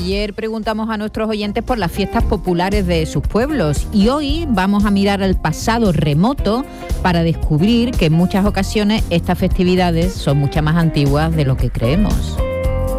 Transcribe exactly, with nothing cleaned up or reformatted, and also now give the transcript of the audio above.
Ayer preguntamos a nuestros oyentes por las fiestas populares de sus pueblos y hoy vamos a mirar al pasado remoto para descubrir que en muchas ocasiones estas festividades son mucho más antiguas de lo que creemos.